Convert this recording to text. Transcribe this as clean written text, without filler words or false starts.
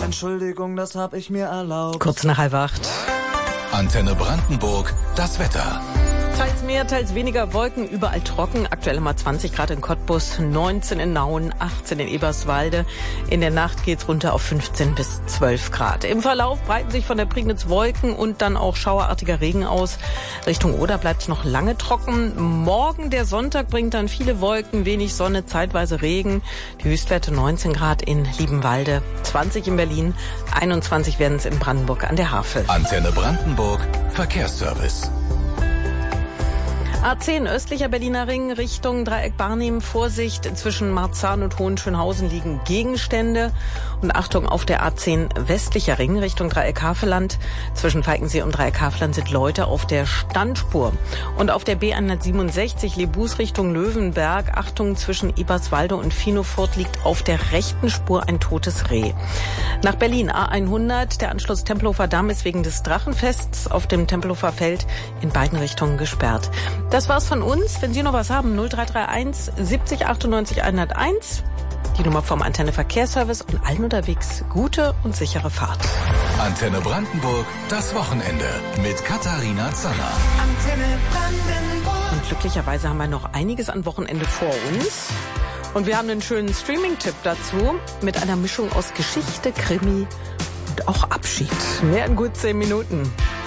Entschuldigung, das hab ich mir erlaubt. Kurz nach 7:30. Antenne Brandenburg, das Wetter. Teils mehr, teils weniger Wolken, überall trocken. Aktuell immer 20 Grad in Cottbus, 19 in Nauen, 18 in Eberswalde. In der Nacht geht's runter auf 15 bis 12 Grad. Im Verlauf breiten sich von der Prignitz Wolken und dann auch schauerartiger Regen aus. Richtung Oder bleibt's noch lange trocken. Morgen, der Sonntag, bringt dann viele Wolken, wenig Sonne, zeitweise Regen. Die Höchstwerte 19 Grad in Liebenwalde, 20 in Berlin, 21 werden's in Brandenburg an der Havel. Antenne Brandenburg, Verkehrsservice. A10 östlicher Berliner Ring Richtung Dreieck Barnim. Vorsicht, zwischen Marzahn und Hohenschönhausen liegen Gegenstände. Und Achtung, auf der A10 westlicher Ring Richtung Dreieck Havelland. Zwischen Falkensee und Dreieck Havelland sind Leute auf der Standspur. Und auf der B167 Lebus Richtung Löwenberg. Achtung, zwischen Eberswalde und Finofurt liegt auf der rechten Spur ein totes Reh. Nach Berlin A100. Der Anschluss Tempelhofer Damm ist wegen des Drachenfests auf dem Tempelhofer Feld in beiden Richtungen gesperrt. Das war's von uns. Wenn Sie noch was haben, 0331 70 98 101. Die Nummer vom Antenne Verkehrsservice und allen unterwegs gute und sichere Fahrt. Antenne Brandenburg, das Wochenende mit Katharina Zanner. Antenne Brandenburg. Und glücklicherweise haben wir noch einiges an Wochenende vor uns. Und wir haben einen schönen Streaming-Tipp dazu mit einer Mischung aus Geschichte, Krimi und auch Abschied. Mehr in gut 10 Minuten.